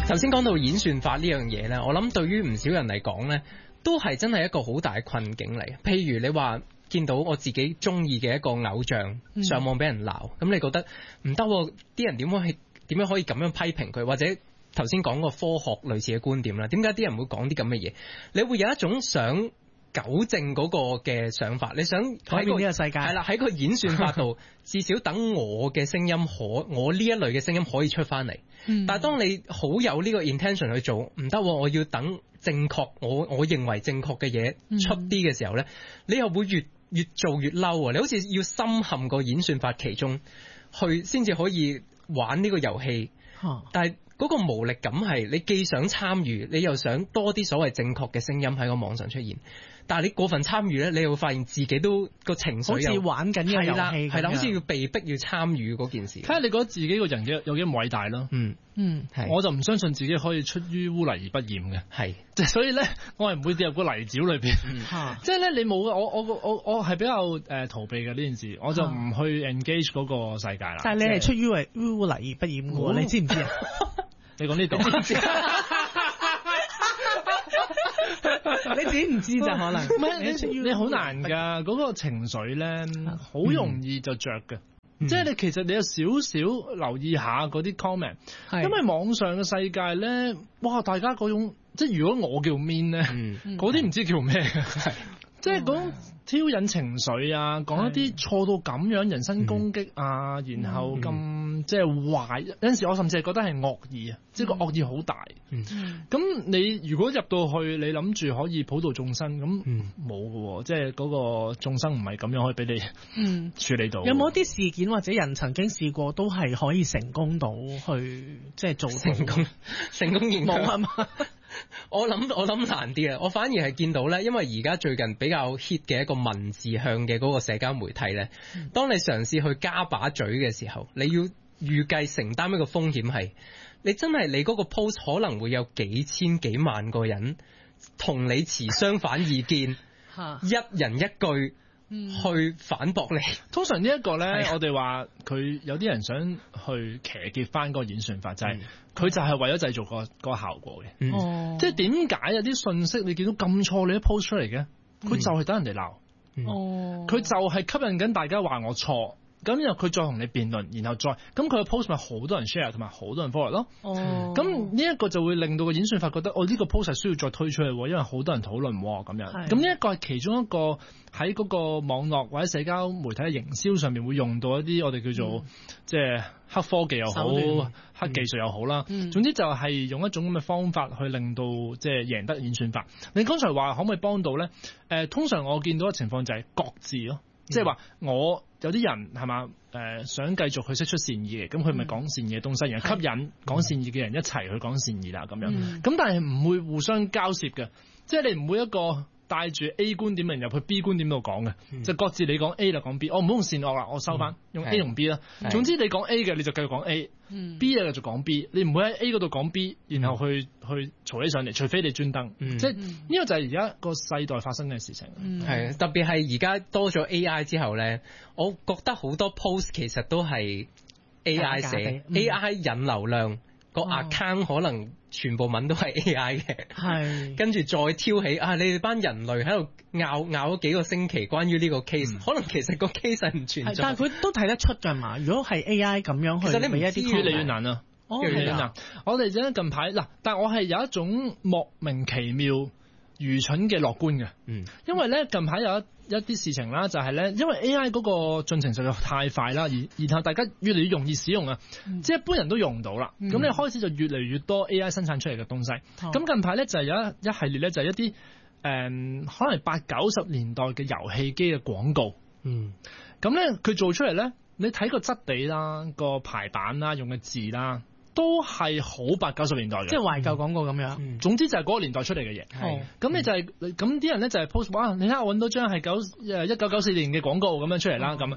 頭先講到演算法呢樣嘢咧，我諗對於唔少人嚟講咧，都係真係一個好大嘅困境嚟。譬如你話見到我自己中意嘅一個偶像上網俾人鬧，咁你覺得唔得喎，啲人點樣可以咁樣批評佢？或者頭先講個科學類似嘅觀點啦，點解啲人會講啲咁嘅嘢？你會有一種想糾正嗰個嘅想法，你想改變呢個世界係啦，喺個演算法度至少等我嘅聲音我呢一類嘅聲音可以出翻嚟。但係當你好有呢個 intention 去做，唔得，我要等正確我認為正確嘅嘢出啲嘅時候咧，你又會越做越嬲啊！你好似要深陷個演算法其中去先至可以玩呢個遊戲，但係嗰個無力感係你既想參與，你又想多啲所謂正確嘅聲音喺個網上出現，但係你過分參與咧，你會發現自己都個情緒好似玩緊呢個遊戲， 係啦，好似要被逼要參與嗰件事。 睇下你覺得自己個人有幾咁偉大咯。我就唔相信自己可以出於污泥而不染嘅。係，所以咧，我係唔會跌入個泥沼裏邊。即係咧，你冇我係比較逃避嘅呢件事，我就唔去 engage 嗰個世界啦。 但係你係出於污泥而不染嘅，你知唔知啊？ 你講呢度， 你自己唔知就可能。 唔係你好難㗎，嗰個情緒咧，好容易就着嘅。即係其實你有少少留意下嗰啲 comment，因為網上嘅世界咧，哇！大家嗰種即係如果我叫 mean 咧，嗰啲唔知叫咩嘅，即係嗰種挑引情緒啊，講一啲錯到咁樣人身攻擊啊，然後咁即係壞，有陣時我甚至係覺得係惡意啊，即係個惡意好大。咁你如果入到去，你諗住可以普度眾生，咁冇㗎喎，即係嗰個眾生唔係咁樣可以俾你處理到。 有冇一啲事件或者人曾經試過都係可以成功到去即係做成功影響係嘛？我諗難啲啊！我反而係見到咧，因為而家最近比較 hit 嘅一個文字向嘅嗰個社交媒體咧，當你嘗試去加把嘴嘅時候，你要預計承擔一個風險係，你真係你嗰個 post 可能會有幾千幾萬個人同你持相反意見，一人一句去反駁你。 通常呢一個咧，我哋話佢有啲人想去騎劫翻個演算法，就係佢就係為咗製造個效果嘅。即係點解有啲信息你見到咁錯，你都 post 出嚟嘅？佢就係等人哋鬧。佢就係吸引緊大家話我錯。咁然後佢再同你辯論，然後再咁佢個 post 咪好多人 share 同埋好多人 follow 咯。咁呢一個就會令到個演算法覺得呢個 post 係需要再推出去，因為好多人討論咁樣。咁呢一個係其中一個喺嗰個網絡或者社交媒體嘅營銷上面會用到一啲我哋叫做即係黑科技又好、黑技術又好啦。總之就係用一種咁嘅方法去令到即係贏得演算法。你剛才話可唔可以幫到咧？通常我見到嘅情況就係各自咯。即係話我有啲人係嘛想繼續去釋出善意嘅，咁佢咪講善意嘅東西，然後吸引講善意嘅人一齊去講善意啦咁樣。咁但係唔會互相交涉嘅，即係你唔會一個帶住 A 觀點嘅人入去 B 觀點度講嘅，就各自你講 A 就講 B， 我唔好用善惡啦，我收翻用 A 同 B 啦。總之你講 A 嘅你就繼續講 A，B 嘅就講 B， 你唔會喺 A 嗰度講 B， 然後去嘈起上嚟，除非你專登。即係呢個就係而家個世代發生嘅事情。 係特別係而家多咗 AI 之後咧，我覺得好多 post 其實都係 AI 寫，AI 引流量。個 account 可能全部文都係 AI 嘅，跟住再挑起你哋班人類喺度拗咗幾個星期關於呢個 case，可能其實個 case 係唔存在， 但係佢都睇得出㗎嘛。如果係 AI 咁樣去， 其實你唔知越嚟越難啊，越嚟越難。我哋近排但係我係有一種莫名其妙愚蠢嘅樂觀嘅，因為咧近排有一啲事情啦，就係咧，因為 AI 嗰個進程實在太快啦，然後大家越嚟越容易使用啊，即係一般人都用唔到啦。咁你開始就越嚟越多 AI 生產出嚟嘅東西。咁近排咧就係有一系列咧，就係一啲可能80-90年代嘅遊戲機嘅廣告。咁咧佢做出嚟咧，你睇個質地啦、個排版啦、用嘅字啦，都係好80-90年代嘅， 即係懷舊廣告咁樣。 總之就係嗰個年代出嚟嘅嘢。咁你就係咁啲人咧就係 post 哇，你睇下我揾到張係1994年嘅廣告咁樣出嚟啦。咁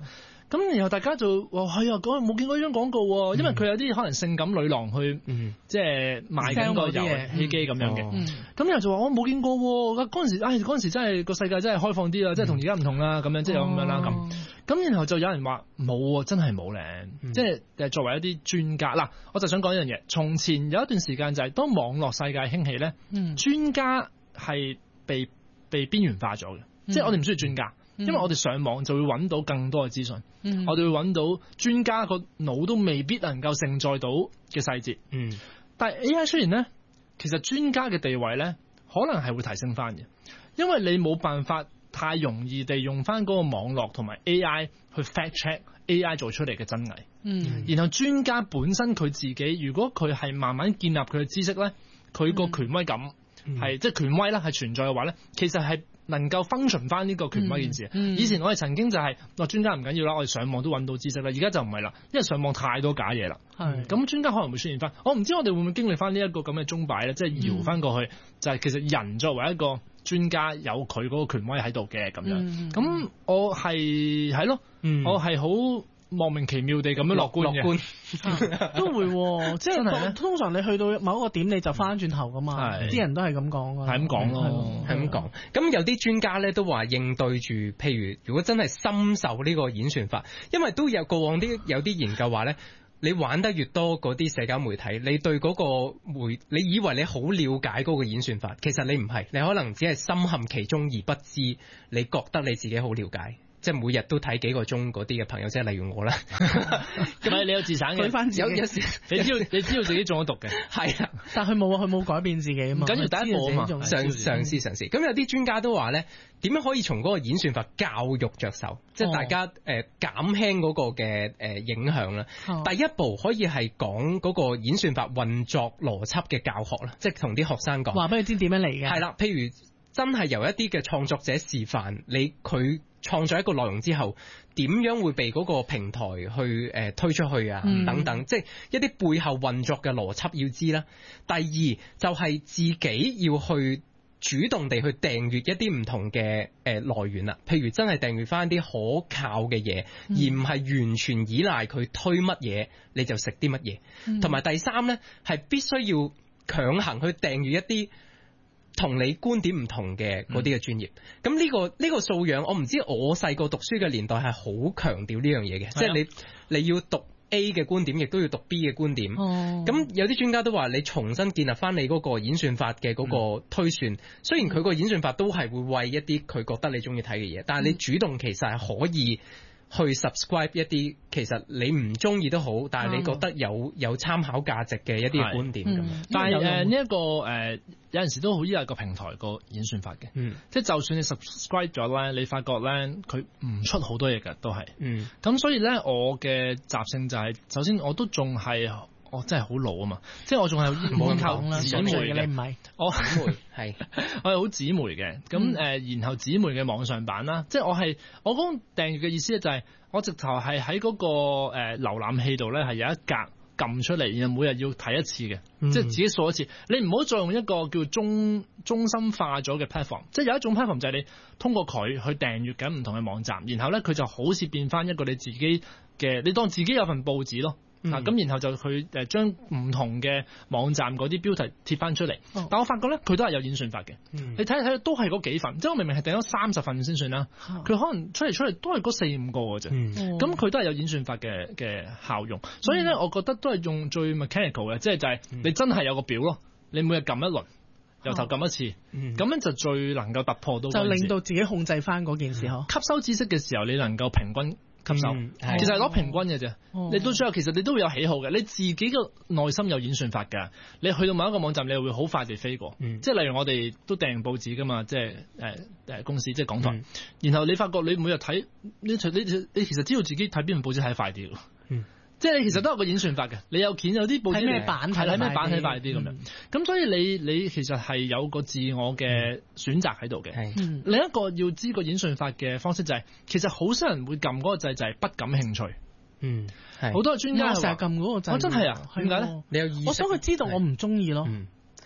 咁然後大家就話係啊，冇見過呢張廣告喎，因為佢有啲可能性感女郎去即係賣緊個遊戲機咁樣嘅。咁然後就話我冇見過喎，嗰陣時真係個世界真係開放啲啦，即係同而家唔同啦，咁樣即係有咁樣啦咁。咁然後就有人話冇喎，真係冇咧，即係作為一啲專家嗱，我就想講一樣嘢。從前有一段時間就係當網絡世界興起咧，專家係被邊緣化咗嘅，即係我哋唔需要專家，因為我哋上網就會揾到更多嘅資訊，我哋會揾到專家個腦都未必能夠承載到嘅細節。但係 AI 出現咧，其實專家嘅地位咧，可能係會提升翻嘅，因為你冇辦法太容易地用翻嗰個網絡同埋 AI 去 fact check AI 做出嚟嘅真偽。然後專家本身佢自己，如果佢係慢慢建立佢嘅知識咧，佢個權威感係即係權威啦，係存在嘅話咧，其實係能夠 function 翻呢個權威件事。以前我哋曾經就係專家唔緊要啦，我哋上網都揾到知識啦，而家就唔係啦，因為上網太多假嘢啦。咁專家可能會出現翻，我唔知我哋會唔會經歷翻呢一個咁嘅鐘擺咧，即係搖翻過去，就係其實人作為一個專家有佢嗰個權威喺度嘅咁樣。咁我係咯，我係好莫名其妙地咁樣樂觀都會即係通常你去到某一個點你就翻轉頭噶嘛，啲人都係咁講㗎， 係咁講咯， 係咁講。咁有啲專家咧都話應對住，譬如如果真係深受呢個演算法，因為都有過往有啲研究話咧，你玩得越多嗰啲社交媒體，你對嗰個你以為你好了解嗰個演算法，其實你唔係，你可能只係深陷其中而不知，你覺得你自己好了解。即係每日都睇幾個鐘嗰啲嘅朋友，即係例如我啦。 咁你有自省嘅，有時你知道自己中咗毒嘅， 係啊。但係佢冇改變自己啊嘛。 唔緊要，第一步啊嘛， 嘗試。咁有啲專家都話咧，點樣可以從嗰個演算法教育着手，即係大家減輕嗰個嘅影響啦。第一步可以係講嗰個演算法運作邏輯嘅教學啦，即係同啲學生講， 話俾佢知點樣嚟嘅。 係啦，譬如真係由一啲嘅創作者示範，佢創作一個內容之後，點樣會被嗰個平台去推出去啊？等等，即係一啲背後運作嘅邏輯要知啦。第二就係自己要去主動地去訂閱一啲唔同嘅來源啦。譬如真係訂閱翻啲可靠嘅嘢，而唔係完全依賴佢推乜嘢你就食啲乜嘢。同埋第三呢，係必須要強行去訂閱一啲同你觀點唔同嘅嗰啲嘅專業。咁呢個素養，我唔知我細個讀書嘅年代係好強調呢樣嘢嘅，即係你要讀 A 嘅觀點，亦都要讀 B 嘅觀點。咁有啲專家都話，你重新建立翻你嗰個演算法嘅嗰個推算，雖然佢個演算法都係會餵一啲佢覺得你中意睇嘅嘢，但係你主動其實係可以去 subscribe 一啲其實你唔中意都好，但係你覺得有參考價值嘅一啲觀點咁。 但係呢一個有陣時都好依賴個平台個演算法嘅，即係就算你 subscribe 咗咧，你發覺咧佢唔出好多嘢㗎，都係。咁所以咧，我嘅習性就係首先我都仲係。我真係好老啊嘛，即係我仲係依靠紙媒嘅， 你唔係我紙媒係我係好紙媒嘅，咁然後紙媒嘅網上版啦，即係我嗰個訂閱嘅意思咧就係我直頭係喺嗰個瀏覽器度咧係有一格撳出嚟，然後每日要睇一次嘅，即係自己掃一次。你唔好再用一個叫中心化咗嘅 platform， 即係有一種 platform 就係你通過佢去訂閱緊唔同嘅網站，然後咧佢就好似變翻一個你自己嘅，你當自己有份報紙咯。咁然後就佢將唔同嘅網站嗰啲標題貼翻出嚟，但我發覺咧佢都係有演算法嘅。你睇睇都係嗰幾份，即係我明明係訂咗30份先算啦，佢可能出嚟都係嗰4-5個嘅啫。咁佢都係有演算法嘅效用，所以咧我覺得都係用最 mechanical 嘅，即係就係你真係有個表咯，你每日撳一輪，由頭撳一次，咁樣就最能夠突破到，就令到自己控制翻嗰件事呵。 吸收知識嘅時候，你能夠平均吸收，其實係攞平均嘅啫。你到最後其實你都會有喜好嘅，你自己嘅內心有演算法㗎。你去到某一個網站，你會好快地飛過。即係例如我哋都訂報紙㗎嘛，即係公司即係港台。然後你發覺你每日睇，你其實知道自己睇邊份報紙睇快啲。即係你其實都有個演算法嘅，你有啲報紙睇咩版睇咩版睇快啲咁樣。咁所以你其實係有個自我嘅選擇喺度嘅。另一個要知個演算法嘅方式就係，其實好少人會撳嗰個掣，就係不感興趣。好多專家成日撳嗰個掣。 我真係啊，點解咧？ 你有意識， 我想佢知道我唔中意咯。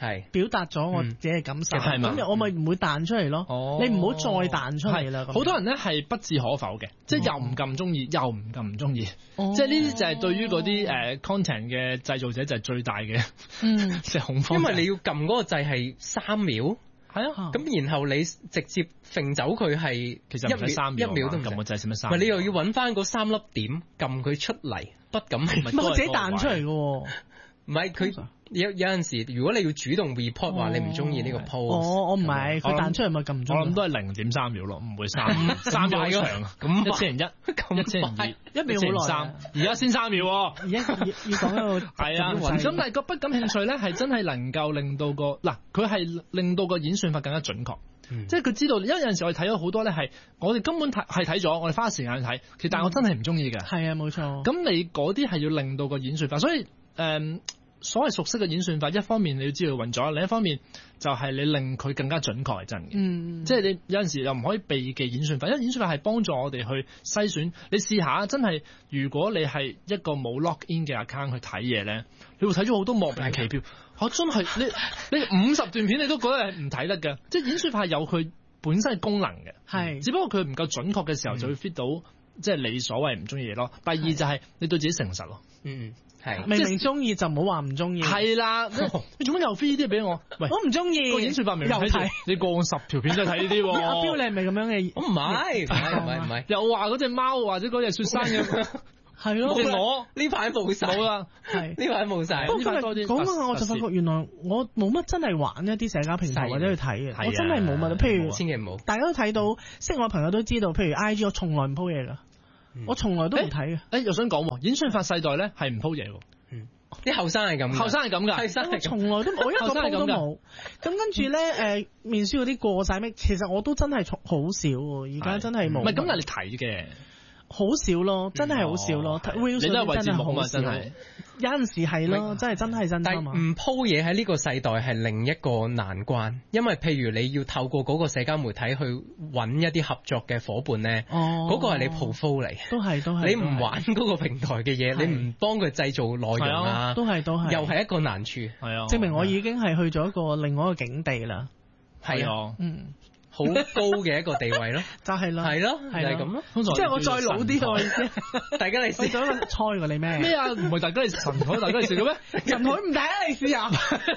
係表達咗我自己嘅感受，咁我咪唔會彈出嚟咯。你唔好再彈出嚟啦。 好多人咧係不置可否嘅，即係又唔咁中意，又唔咁唔中意。即係呢啲就係對於嗰啲content 嘅製造者就係最大嘅即係恐慌。 因為你要撳嗰個掣係3秒。係啊，咁然後你直接揈走佢係，其實唔使3秒，1秒都唔撳個掣，使乜3秒？你又要揾翻嗰3粒點撳佢出嚟，不敢係咪？ 佢自己彈出嚟嘅喎， 唔係佢有陣時，如果你要主動 report 話你唔中意呢個 post， 我唔係，佢彈出嚟咪撳唔中。 我諗都係0.3秒咯，唔會3秒好長啊。咁1001，1002，1秒好耐。而家先3秒， 而家要講一個係啊。咁但係個不感興趣咧，係真係能夠令到佢係令到個演算法更加準確。即係佢知道，因為有陣時我哋睇咗好多咧，係我哋根本係睇咗，我哋花時間去睇，其實但係我真係唔中意嘅。 係啊，冇錯。 咁你嗰啲係要令到個演算法，所以所謂熟悉嘅演算法，一方面你要知道運作，另一方面就係你令佢更加準確係真嘅。即係你有陣時又唔可以避忌演算法，因為演算法係幫助我哋去篩選。你試下真係，如果你係一個冇 log in 嘅 account 去睇嘢咧，你會睇咗好多莫名其妙。真係你50段片你都覺得係唔睇得嘅。即係演算法係有佢本身嘅功能嘅，係只不過佢唔夠準確嘅時候就會 fit 到即係你所謂唔中意嘢咯。第二就係你對自己誠實咯。 係明明中意就唔好話唔中意。 係啦，你做乜又飛呢啲俾我？喂， 我唔中意。個演算法明明睇你過10條片都係睇呢啲。 阿標你係咪咁樣嘅？ 我唔係， 又話嗰隻貓或者嗰隻雪山嘅。 係咯， 我呢排冇晒， 冇啦， 係呢排冇晒。 不過講緊我就發覺原來我冇乜真係玩一啲社交平台或者去睇嘅，我真係冇乜。譬如千祈唔好， 大家都睇到識我朋友都知道，譬如 IG 我從來唔 po 嘢㗎，我從來都唔睇嘅。 又想講演算法世代咧係唔 po 嘢喎。 啲後生係咁， 後生係咁㗎， 我從來都我一個 po 都冇。咁跟住咧面書嗰啲過晒咩？其實我都真係好少喎，而家真係冇。 唔係咁，但係你睇嘅。 好少咯，真係好少咯。 你都係為節目嘛，真係有陣時係咯，真係真心。 但係唔鋪嘢喺呢個世代係另一個難關，因為譬如你要透過嗰個社交媒體去揾一啲合作嘅夥伴咧，嗰個係你 portfolio 嚟， 都係你唔玩嗰個平台嘅嘢，你唔幫佢製造內容啊， 都係又係一個難處。 係啊， 證明我已經係去咗一個另外一個境地啦。 係啊，好高嘅一個地位咯， 就係啦， 係咯，係咁咯。 即係我再老啲個意思， 大家嚟試咗猜過你咩？ 咩啊？唔係大家嚟神台，大家嚟試嘅咩？ 神台唔大家嚟試下。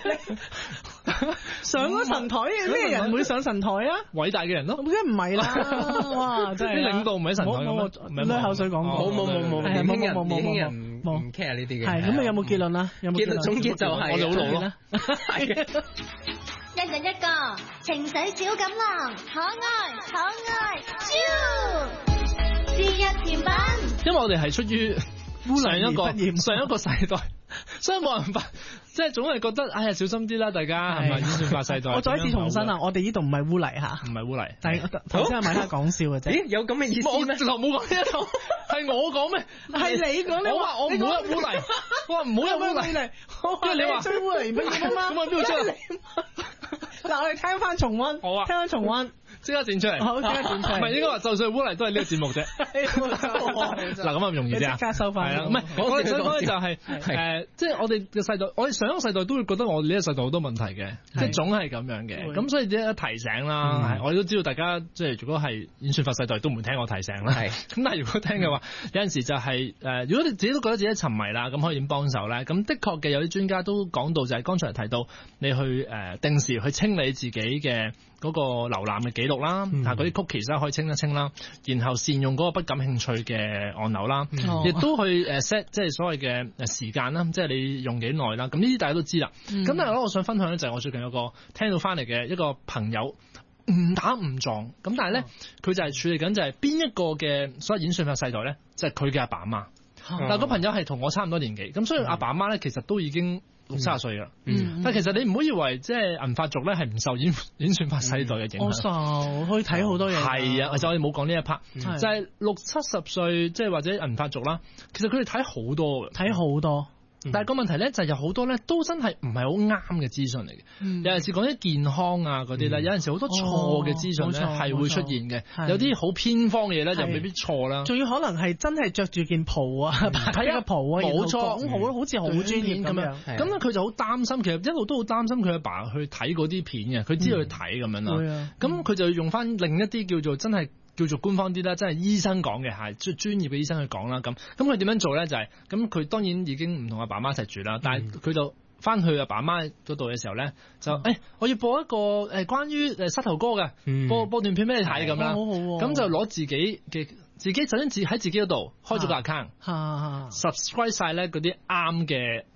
上咗神台嘅咩人會上神台啊？ 偉大嘅人咯， 梗係唔係啦！哇，真係啲領導唔喺神台嘅咩？ 冇口水講過， 冇，年輕人唔 care 呢啲嘅。 係咁，你有冇結論啊？有冇結論？總結就係我哋好老咯。 一人一個情緒小錦囊，可愛，是日甜品。 因為我哋係出於上一個世代，所以冇辦法，即係總係覺得哎呀小心啲啦，大家係咪演算法世代？ 我再一次重申啊，我哋呢度唔係污泥嚇， 唔係污泥。 但係頭先阿米克講笑嘅啫。 咦，有咁嘅意思咩？ 直頭冇講呢一套，係我講咩？ 係你講， 我話我唔好入污泥，我話唔好入污泥，因為你話追污泥乜嘢啊嘛？ 咁我邊度追？ 嗱，我哋聽翻重溫， 好啊， 聽翻重溫， 即刻剪出嚟， 好，即刻剪出嚟。 唔係應該話就算污泥都係呢個節目啫。嗱咁啊容易啲啊， 即刻收翻。 係啦，唔係我哋想講嘅就係即係我哋嘅世代，我哋上一個世代都會覺得我哋呢個世代好多問題嘅，即係總係咁樣嘅。咁所以一提醒啦，我哋都知道大家即係如果係演算法世代都唔會聽我提醒啦。咁但係如果聽嘅話，有陣時就係如果你自己都覺得自己沉迷啦，咁可以點幫手咧？咁的確嘅有啲專家都講到就係剛才提到你去定時去清理自己嘅嗰個瀏覽嘅記錄啦，嗰啲 cookies 啦可以清一清啦，然後善用嗰個不感興趣嘅按鈕啦，亦都去set 即係所謂嘅時間啦，即係你用幾耐啦。咁呢啲大家都知啦。咁但係我想分享咧就係我最近有個聽到翻嚟嘅一個朋友誤打誤撞，咁但係咧佢就係處理緊就係邊一個嘅所謂演算法世代咧，就係佢嘅阿爸阿媽。嗱個朋友係同我差唔多年紀，咁所以阿爸阿媽咧其實都已經60歲啦，但係其實你唔好以為即係銀髮族咧係唔受演算法世代嘅影響， 我受可以睇好多嘢。 係啊，就我哋冇講呢一 part，就係60、70歲即係或者銀髮族啦，其實佢哋睇好多嘅， 睇好多。 但係個問題咧就係有好多咧都真係唔係好啱嘅資訊嚟嘅。有陣時講啲健康啊嗰啲咧，有陣時好多錯嘅資訊咧係會出現嘅。有啲好偏方嘅嘢咧就未必錯啦。 仲要可能係真係着住件袍啊，睇個袍啊， 冇錯， 好似好專業咁樣。 咁咧佢就好擔心，其實一路都好擔心佢阿爸去睇嗰啲片嘅，佢知道去睇咁樣啦。咁佢就要用翻另一啲叫做真係叫做官方啲啦，真係醫生講嘅係即係專業嘅醫生去講啦。咁佢點樣做咧？就係咁，佢當然已經唔同阿爸媽一齊住啦，但係佢就翻去阿爸媽嗰度嘅時候咧，就我要播一個關於膝頭哥嘅，播段片俾你睇咁啦。咁就攞自己首先喺自己嗰度開咗個 account，subscribe 晒咧嗰啲啱嘅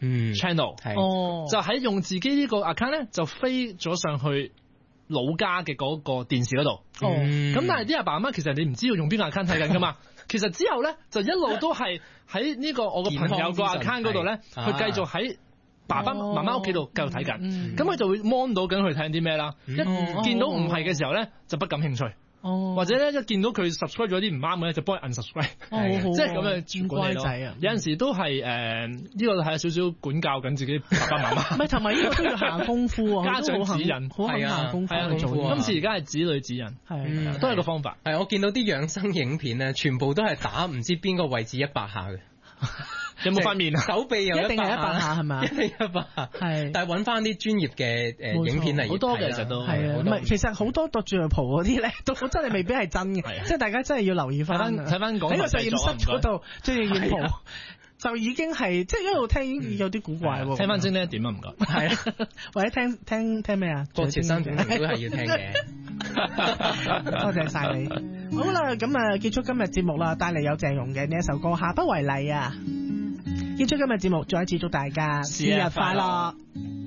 channel，就喺用自己呢個 account 咧就飛咗上去老家嘅嗰個電視嗰度。咁但係啲阿爸阿媽其實你唔知道用邊個 account 睇緊噶嘛。其實之後咧就一路都係喺呢個我個朋友個 account 嗰度咧，佢繼續喺爸爸媽媽屋企度繼續睇緊。咁佢就會 mon 到緊佢睇緊啲咩啦。一見到唔係嘅時候咧，就不感興趣。或者咧一見到佢 subscribe 咗啲唔啱嘅咧，就幫佢 unsubscribe，即係咁樣轉管理咯。有陣時都係呢個係少少管教緊自己爸爸媽媽。 唔係，同埋呢個都要下功夫啊， 家長指引， 好肯下功夫去做。 今次而家係子女指引，都係個方法。 係我見到啲養生影片咧，全部都係打唔知邊個位置100下嘅。 有冇塊面啊？ 手臂有一定係100下係咪？ 一定100下。係，但係揾翻啲專業嘅影片嚟， 好多嘅其實都係啊。唔係，其實好多度住嚟蒲嗰啲咧，都真係未必係真嘅。即係大家真係要留意翻。 睇翻講喺個實驗室嗰度專業驗蒲，就已經係即係一路聽有啲古怪喎。 聽翻先呢一點啊，唔該。 係啊，或者聽咩啊？ 國潮生活都係要聽嘅。 多謝晒你。好啦，咁啊結束今日節目啦，帶嚟有鄭融嘅呢一首歌《下不為例》啊。結束今日節目，再一次祝大家節日快樂。